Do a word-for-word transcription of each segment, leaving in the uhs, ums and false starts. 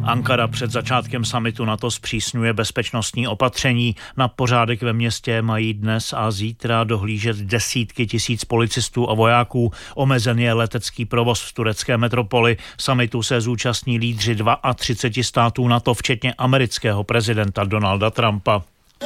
Ankara před začátkem summitu NATO zpřísňuje bezpečnostní opatření. Na pořádek ve městě mají dnes a zítra dohlížet desítky tisíc policistů a vojáků. Omezen je letecký provoz v turecké metropoli. Summitu se zúčastní lídři třicet dva států NATO, včetně amerického prezidenta Donalda Trumpa.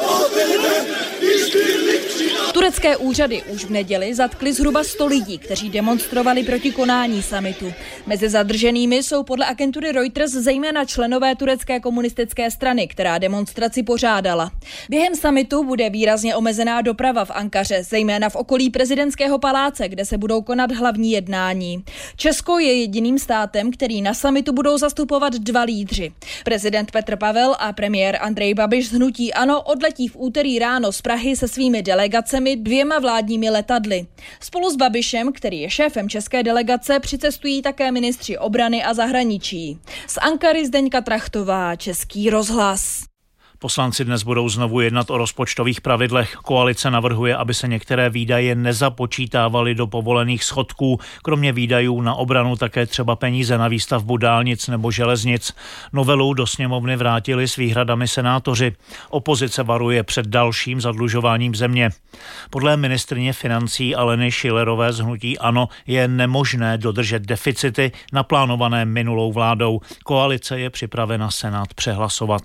Turecké úřady už v neděli zatkli zhruba sto lidí, kteří demonstrovali proti konání summitu. Mezi zadrženými jsou podle agentury Reuters zejména členové turecké komunistické strany, která demonstraci pořádala. Během summitu bude výrazně omezená doprava v Ankaře, zejména v okolí prezidentského paláce, kde se budou konat hlavní jednání. Česko je jediným státem, který na summitu budou zastupovat dva lídři. Prezident Petr Pavel a premiér Andrej Babiš z hnutí ANO odletí v úterý ráno z Prahy se svými delegacemi dvěma vládními letadly. Spolu s Babišem, který je šéfem české delegace, přicestují také ministři obrany a zahraničí. Z Ankary Zdeňka Trachtová, Český rozhlas. Poslanci dnes budou znovu jednat o rozpočtových pravidlech. Koalice navrhuje, aby se některé výdaje nezapočítávaly do povolených schodků. Kromě výdajů na obranu také třeba peníze na výstavbu dálnic nebo železnic. Novelu do sněmovny vrátili s výhradami senátoři. Opozice varuje před dalším zadlužováním země. Podle ministryně financí Aleny Schillerové z hnutí ANO je nemožné dodržet deficity naplánované minulou vládou. Koalice je připravena Senát přehlasovat.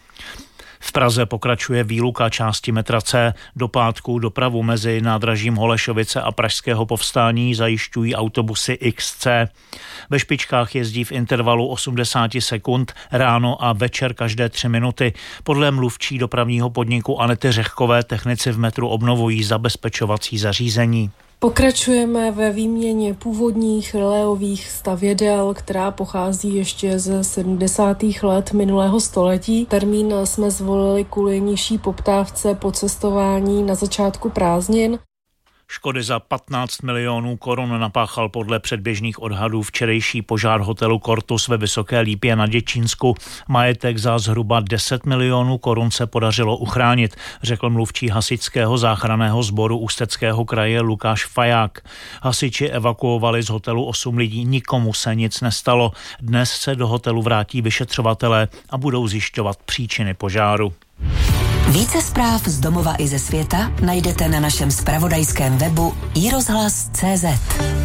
V Praze pokračuje výluka části metra C. Do pátku dopravu mezi nádražím Holešovice a Pražského Povstání zajišťují autobusy X C. Ve špičkách jezdí v intervalu osmdesát sekund ráno a večer každé tři minuty. Podle mluvčí dopravního podniku Anety Řehkové technici v metru obnovují zabezpečovací zařízení. Pokračujeme ve výměně původních reléových stavědel, která pochází ještě ze sedmdesátých let minulého století. Termín jsme zvolili kvůli nižší poptávce po cestování na začátku prázdnin. Škody za patnáct milionů korun napáchal podle předběžných odhadů včerejší požár hotelu Cortus ve Vysoké Lípě na Děčínsku. Majetek za zhruba deset milionů korun se podařilo uchránit, řekl mluvčí hasičského záchranného sboru Ústeckého kraje Lukáš Faják. Hasiči evakuovali z hotelu osm lidí, nikomu se nic nestalo. Dnes se do hotelu vrátí vyšetřovatelé a budou zjišťovat příčiny požáru. Více zpráv z domova i ze světa najdete na našem zpravodajském webu i rozhlas tečka cé zet.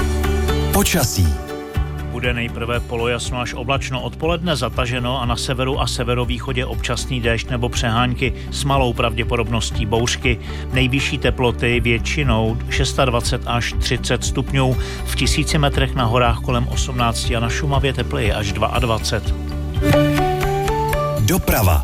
Počasí. Bude nejprve polojasno až oblačno, odpoledne zataženo a na severu a severovýchodě občasný déšť nebo přehánky s malou pravděpodobností bouřky. Nejvyšší teploty většinou dvacet šest až třicet stupňů, v tisíci metrech na horách kolem osmnáct a na Šumavě tepleji až dvacet dva. Doprava.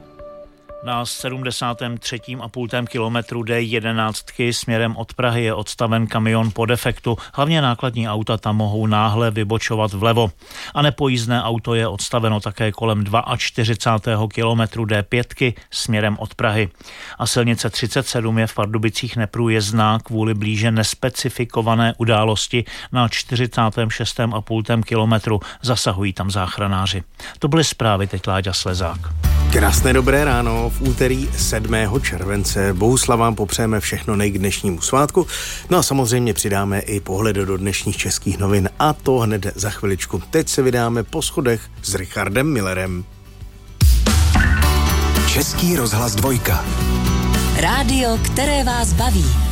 Na sedmdesátém třetím a půl kilometru D jedenáct směrem od Prahy je odstaven kamion po defektu. Hlavně nákladní auta tam mohou náhle vybočovat vlevo. A nepojízdné auto je odstaveno také kolem čtyřicátého druhého kilometru D pět směrem od Prahy. A silnice třicet sedm je v Pardubicích neprůjezdná kvůli blíže nespecifikované události na čtyřicátém šestém a půl kilometru. Zasahují tam záchranáři. To byly zprávy, teď Láďa Slezák. Krásné dobré ráno. V úterý sedmého července Bohuslav vám popřejeme všechno nej k dnešnímu svátku. No a samozřejmě přidáme i pohled do dnešních českých novin a to hned za chviličku. Teď se vydáme po schodech s Richardem Millerem. Český rozhlas dvojka. Rádio, které vás baví.